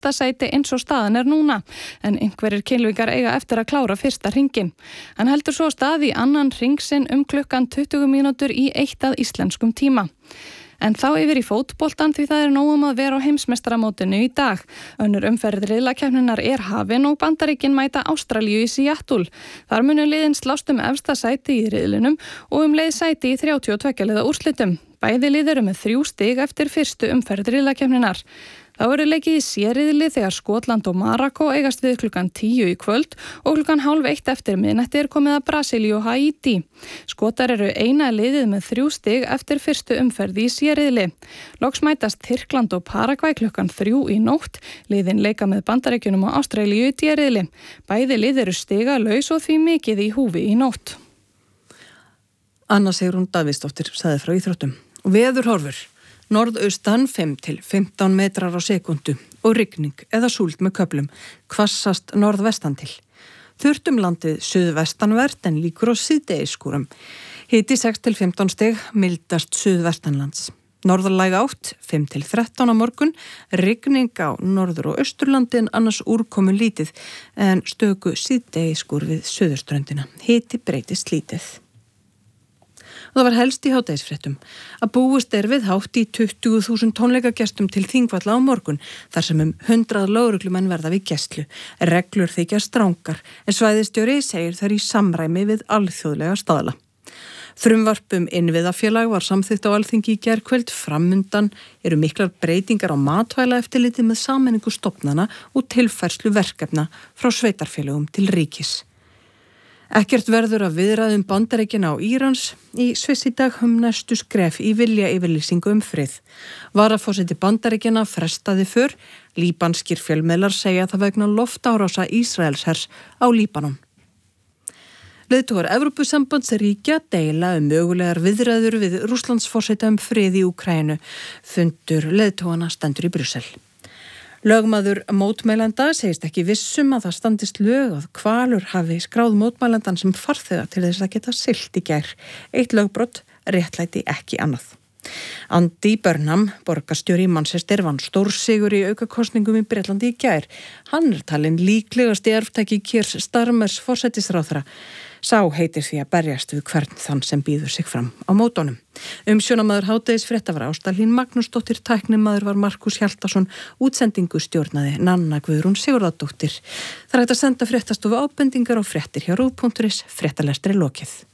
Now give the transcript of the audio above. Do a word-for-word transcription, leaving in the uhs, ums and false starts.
fimmta sæti eins og staðan er núna, en einhverjir kylfingar eiga eftir að klára fyrsta hringinn. Hann heldur svo stað í annan hring sinn um klukkan tuttugu mínútur í eitt að íslenskum tíma. En þá yfir í fótboltan því það er nóg um að vera á heimsmeistaramótinu í dag. Önnur umferð riðlakeppninnar er hafin og Bandaríkin mæta Ástralíu í Seattle. Þar munu liðin slást um efsta sæti í riðlinum og um leið sæti í þrjátíu og tveggja liða úrslitum. Bæði lið eru með þrjú stig eftir fyrstu umferð riðlakeppninnar. Þá eru leikið í C-riðli þegar Skotland og Marokkó eigast við klukkan tíu í kvöld og klukkan hálf eitt eftir miðnætti er komið að Brasilíu og Haítí. Skotar eru eina liðið með þrjú stig eftir fyrstu umferð í C-riðli. Loks mætast Tyrkland og Paragvæ klukkan þrjú í nótt. Liðin leika með Bandaríkjunum og Ástralíu í D-riðli. Bæði lið eru stigalaus og því mikið í húfi í nótt. Anna Sigrún Davíðsdóttir sagði frá íþróttum. Veðurhorfur. Norðaustan fimm til fimmtán metrar á sekundu og rigning eða súld með köflum, hvassast norðvestan til. Þurrt um landið suðvestanvert en líkur á síðdegisskúrum. Hiti sex til fimmtán stig, mildast suðvestanlands. Norðlæg átt fimm til þrettán á morgun, rigning á norður- og austurlandi en annars úrkomu lítið en stöku síðdegisskúr við suðurströndina. Hiti breytist lítið. Og það var helst í hádegisfréttum að búist er við hátt í tuttugu þúsund tónleikagestum til Þingvalla á morgun þar sem um hundrað lögreglumenn verða við gestlu. Reglur þykja strangar en svæðisstjóri segir þær í samræmi við alþjóðlega staðla. Frumvarp um innviðafélag var samþykkt á Alþingi í gærkvöld. Framundan eru miklar breytingar á matvælaeftirliti með sameiningu stofnana og tilfærslu verkefna frá sveitarfélögum til ríkis. Ekkert verður að viðræðum Bandaríkjanna á Írans í Sviss í dag um næstu skref í vilja yfirlýsingu um frið. Varaforseti Bandaríkjanna frestaði för. Líbanskir fjölmiðlar segja það vegna loftárása Ísraelshers á Líbanon. Leiðtogar Evrópusambandsríkja deila um mögulegar viðræður við Rússlandsforseta um frið í Úkraínu. Fundur leiðtogana stendur í Brussel. Lögmaður mótmælanda segist ekki vissum að það standist lög að Hvalur hafi skráð mótmælandan sem farþega til þess að geta siglt í gær. Eitt lögbrot réttlæti ekki annað. Andy Burnham, borgarstjóri í Manchester, vann stórsigur í aukakosningum í Bretlandi í gær. Hann er talinn líklegasti erftæki Keir Starmers forsætisráðherra. Sá heitir því að berjast við hvern þann sem býður sig fram á mótunum. Umsjónamaður hádegisfrétta var Ásta Hlín Magnúsdóttir, tæknimaður var Markus Hjaltason, útsendingu stjórnaði Nanna Guðrún Sigurðardóttir. Það er hægt að senda fréttastofu ábendingar á fréttir hjá ruv punktur is, fréttalestri lokið.